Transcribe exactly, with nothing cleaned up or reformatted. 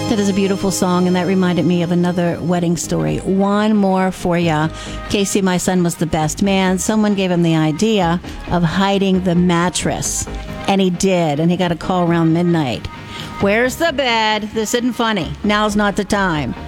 That is a beautiful song, and that reminded me of another wedding story. One more for ya. Casey, my son was the best man. Someone gave him the idea of hiding the mattress, and he did, and he got a call around midnight. Where's the bed? This isn't funny. Now's not the time.